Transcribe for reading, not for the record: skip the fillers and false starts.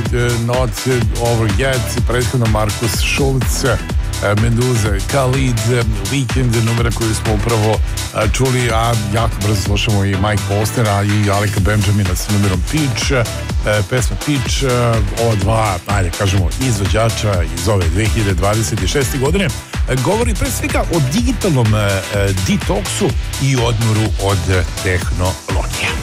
Not Over Yet, prethodno Markus Schulz, Meduza, Khalid, Weekend, numera koju smo upravo čuli, a jako brzo slušamo i Mike Postera i Aleka Benjamina sa numerom Peach. Pesma Peach, ova dva, ajde kažemo, izvođača iz ove 2026. godine, govori pre svega o digitalnom detoksu i odmoru od tehnologije.